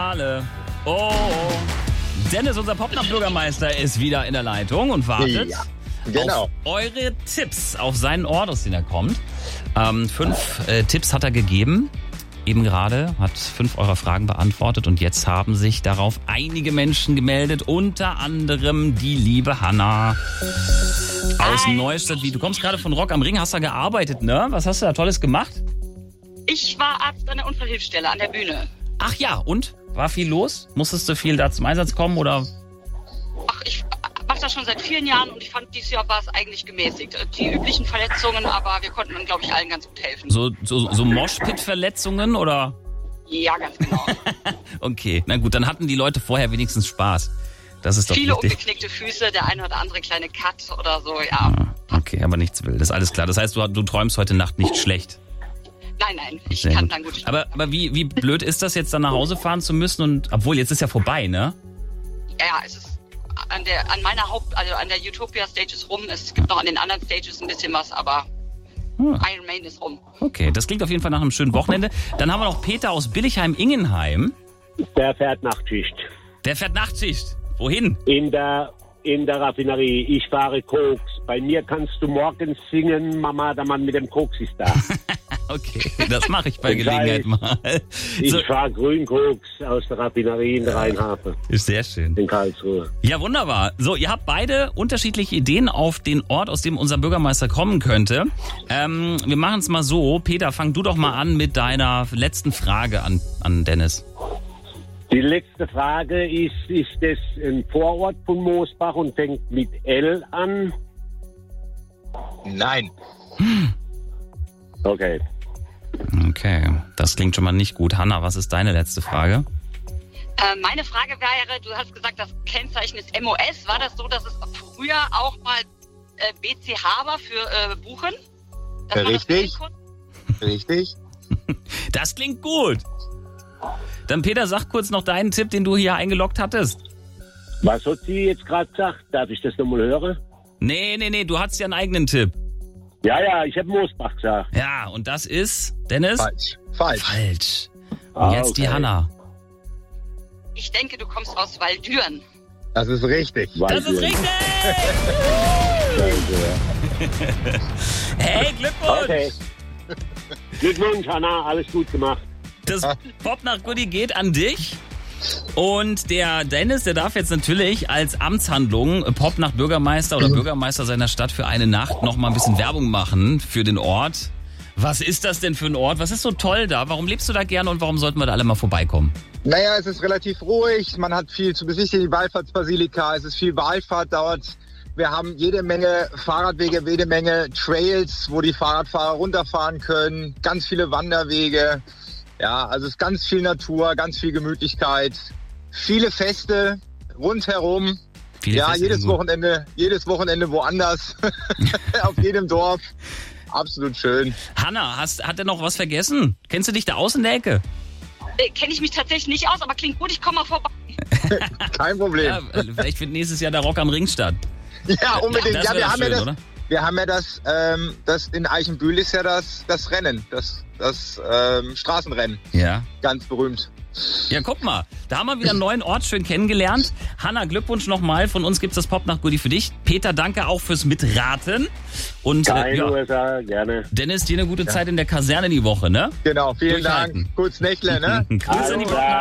Alle. Oh. Dennis, unser Popnach-Bürgermeister, ist wieder in der Leitung und wartet Genau. auf eure Tipps auf seinen Ort, aus dem er kommt. 5 Tipps hat er gegeben. Eben gerade hat 5 eurer Fragen beantwortet und jetzt haben sich darauf einige Menschen gemeldet, unter anderem die liebe Hanna aus Neustadt. Du kommst gerade von Rock am Ring, hast da gearbeitet, ne? Was hast du da Tolles gemacht? Ich war Arzt an der Unfallhilfsstelle an der Bühne. Ach ja, und? War viel los? Musstest du viel da zum Einsatz kommen oder? Ach, ich mache das schon seit vielen Jahren und ich fand, dieses Jahr war es eigentlich gemäßigt. Die üblichen Verletzungen, aber wir konnten dann, glaube ich, allen ganz gut helfen. So Moshpit-Verletzungen oder? Ja, ganz genau. Okay, na gut, dann hatten die Leute vorher wenigstens Spaß. Das ist doch Viele wichtig. umgeknickte Füße, der eine oder andere kleine Cut oder so, ja. Ah, okay, aber nichts Wildes, alles klar. Das heißt, du träumst heute Nacht nicht schlecht. Nein, ich Sehr kann gut. dann gut. Aber wie blöd ist das jetzt dann nach Hause fahren zu müssen und obwohl jetzt ist ja vorbei, ne? Ja, es ist an der Utopia Stage ist rum. Es gibt noch an den anderen Stages ein bisschen was, aber Iron Maiden ist rum. Okay, das klingt auf jeden Fall nach einem schönen Wochenende. Dann haben wir noch Peter aus Billigheim-Ingenheim. Der fährt Nachtschicht. Der fährt Nachtschicht. Wohin? In der Raffinerie. Ich fahre Koks. Bei mir kannst du morgens singen, Mama, der Mann mit dem Koks ist da. Okay, das mache ich bei Gelegenheit mal. Ich fahre Grünkoks aus der Raffinerie in der Rheinhafen. Ist sehr schön. In Karlsruhe. Ja, wunderbar. So, ihr habt beide unterschiedliche Ideen auf den Ort, aus dem unser Bürgermeister kommen könnte. Wir machen es mal so. Peter, fang du doch mal an mit deiner letzten Frage an Dennis. Die letzte Frage ist das ein Vorort von Moosbach und fängt mit L an? Nein. Okay. Okay, das klingt schon mal nicht gut. Hanna, was ist deine letzte Frage? Meine Frage wäre, du hast gesagt, das Kennzeichen ist MOS. War das so, dass es früher auch mal BCH war für Buchen? Dass man das Richtig. konnte? Richtig. Das klingt gut. Dann Peter, sag kurz noch deinen Tipp, den du hier eingeloggt hattest. Was hat sie jetzt gerade gesagt? Darf ich das nochmal hören? Nee, du hattest ja einen eigenen Tipp. Ja, ich habe Moosbach gesagt. Ja, und das ist, Dennis? Falsch. Falsch. Und jetzt die Hanna. Ich denke, du kommst aus Waldüren. Das ist richtig. Das ist richtig! Hey, Glückwunsch! Okay. Glückwunsch, Hanna, alles gut gemacht. Das Popnach-Goodie geht an dich. Und der Dennis, der darf jetzt natürlich als Amtshandlung Popnach-Bürgermeister oder Bürgermeister seiner Stadt für eine Nacht noch mal ein bisschen Werbung machen für den Ort. Was ist das denn für ein Ort? Was ist so toll da? Warum lebst du da gerne und warum sollten wir da alle mal vorbeikommen? Naja, es ist relativ ruhig. Man hat viel zu besichtigen, die Wallfahrtsbasilika. Es ist viel Wallfahrt dort. Wir haben jede Menge Fahrradwege, jede Menge Trails, wo die Fahrradfahrer runterfahren können. Ganz viele Wanderwege. Ja, also es ist ganz viel Natur, ganz viel Gemütlichkeit. Viele Feste rundherum. Jedes Wochenende woanders. Auf jedem Dorf. Absolut schön. Hanna, hat er noch was vergessen? Kennst du dich da aus in der Ecke? Kenne ich mich tatsächlich nicht aus, aber klingt gut, ich komme mal vorbei. Kein Problem. Ja, vielleicht findet nächstes Jahr der Rock am Ring statt. Ja, unbedingt. Das Wir haben oder? das in Eichenbühl ist ja das Rennen, das Straßenrennen. Ja. Ganz berühmt. Ja, guck mal, da haben wir wieder einen neuen Ort schön kennengelernt. Hanna, Glückwunsch nochmal. Von uns gibt's das Popnach-Goodie für dich. Peter, danke auch fürs Mitraten. Und USA, gerne. Dennis, dir eine gute Zeit in der Kaserne die Woche, ne? Genau, vielen Durchhalten. Dank. Kurz Nächle, ne? Grüße an die Woche.